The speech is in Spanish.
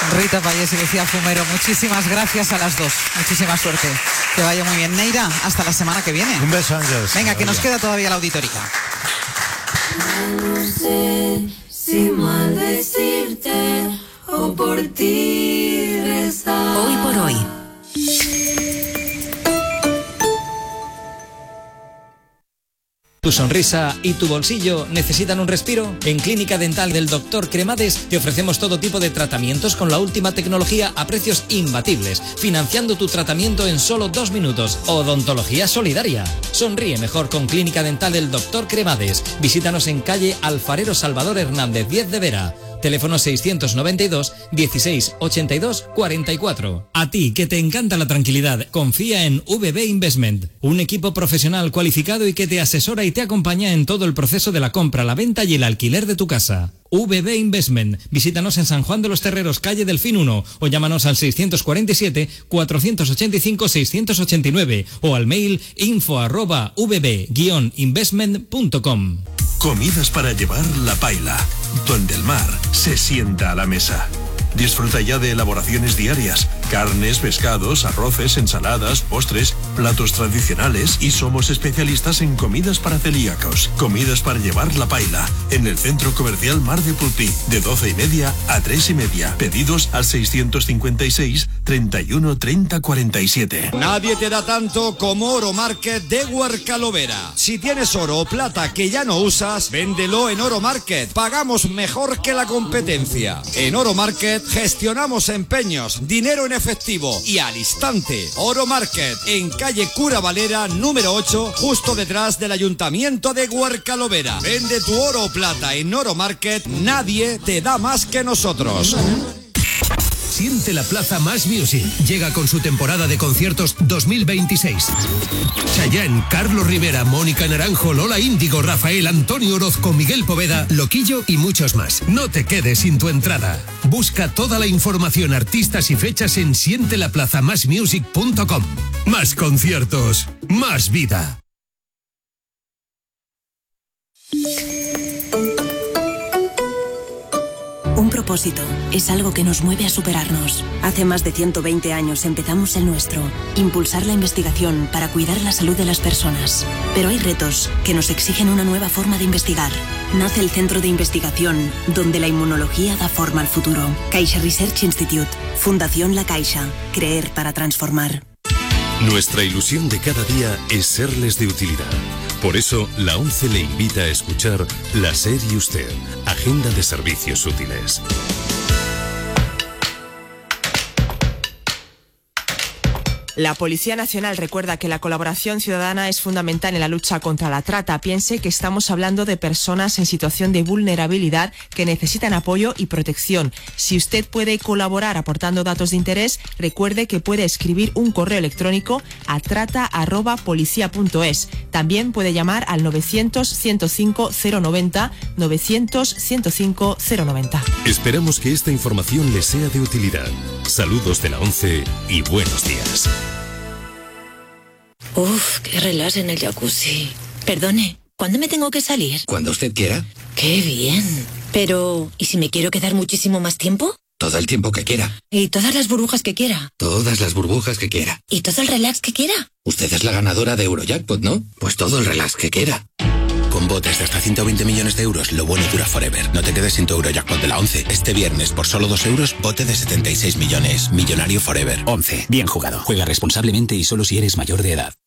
Rita Payés y Lucía Fumero, muchísimas gracias a las dos. Muchísima suerte. Que vaya muy bien. Neira, hasta la semana que viene. Un beso, Ángeles. Venga, que nos queda todavía la auditorica. No sé si maldecirte o por ti rezar. Hoy por hoy. ¿Tu sonrisa y tu bolsillo necesitan un respiro? En Clínica Dental del Dr. Cremades te ofrecemos todo tipo de tratamientos con la última tecnología a precios imbatibles, financiando tu tratamiento en solo 2 minutos. Odontología solidaria. Sonríe mejor con Clínica Dental del Dr. Cremades. Visítanos en calle Alfarero Salvador Hernández 10 de Vera. Teléfono 692 16 82 44. A ti, que te encanta la tranquilidad, confía en VB Investment, un equipo profesional cualificado y que te asesora y te acompaña en todo el proceso de la compra, la venta y el alquiler de tu casa. VB Investment. Visítanos en San Juan de los Terreros, calle Delfín 1, o llámanos al 647 485 689 o al mail info@vb-investment.com. Comidas para llevar La Paila, donde el mar se sienta a la mesa. Disfruta ya de elaboraciones diarias, carnes, pescados, arroces, ensaladas, postres, platos tradicionales y somos especialistas en comidas para celíacos. Comidas para llevar La Paila, en el Centro Comercial Mar de Pulpí, de 12:30 a 3:30. Pedidos al 656 31 30 47. Nadie te da tanto como Oro Market de Huarcalovera. Si tienes oro o plata que ya no usas, véndelo en Oro Market. Pagamos mejor que la competencia. En Oro Market gestionamos empeños, dinero en efectivo y al instante. Oro Market, en calle Cura Valera, número 8, justo detrás del Ayuntamiento de Huarcalovera. Vende tu oro o plata en Oro Market, nadie te da más que nosotros. Siente la Plaza Más Music. Llega con su temporada de conciertos 2026. Chayanne, Carlos Rivera, Mónica Naranjo, Lola Índigo, Rafael, Antonio Orozco, Miguel Poveda, Loquillo y muchos más. No te quedes sin tu entrada. Busca toda la información, artistas y fechas en sientelaplazamasmusic.com. Más conciertos, más vida. Un propósito es algo que nos mueve a superarnos. Hace más de 120 años empezamos el nuestro, impulsar la investigación para cuidar la salud de las personas. Pero hay retos que nos exigen una nueva forma de investigar. Nace el Centro de Investigación, donde la inmunología da forma al futuro. Caixa Research Institute, Fundación La Caixa, creer para transformar. Nuestra ilusión de cada día es serles de utilidad. Por eso, la ONCE le invita a escuchar La SER y Usted, Agenda de Servicios Útiles. La Policía Nacional recuerda que la colaboración ciudadana es fundamental en la lucha contra la trata. Piense que estamos hablando de personas en situación de vulnerabilidad que necesitan apoyo y protección. Si usted puede colaborar aportando datos de interés, recuerde que puede escribir un correo electrónico a trata@policia.es. También puede llamar al 900-105-090, 900-105-090. Esperamos que esta información le sea de utilidad. Saludos de la ONCE y buenos días. Uf, qué relax en el jacuzzi. Perdone, ¿cuándo me tengo que salir? Cuando usted quiera. ¡Qué bien! Pero, ¿y si me quiero quedar muchísimo más tiempo? Todo el tiempo que quiera. ¿Y todas las burbujas que quiera? Todas las burbujas que quiera. ¿Y todo el relax que quiera? Usted es la ganadora de Eurojackpot, ¿no? Pues todo el relax que quiera. Con botes de hasta 120 millones de euros, lo bueno dura forever. No te quedes sin tu Eurojackpot de la ONCE. Este viernes, por solo 2 euros, bote de 76 millones. Millonario forever. ONCE. Bien jugado. Juega responsablemente y solo si eres mayor de edad.